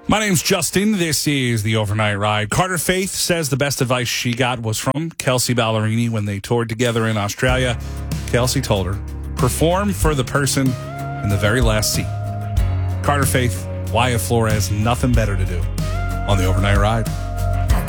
My name's Justin. This is the Overnight Ride. Carter Faith says the best advice she got was from Kelsey Ballerini when they toured together in Australia. Kelsey told her, perform for the person in the very last seat. Carter Faith, Wyatt Flores, nothing better to do on the Overnight Ride.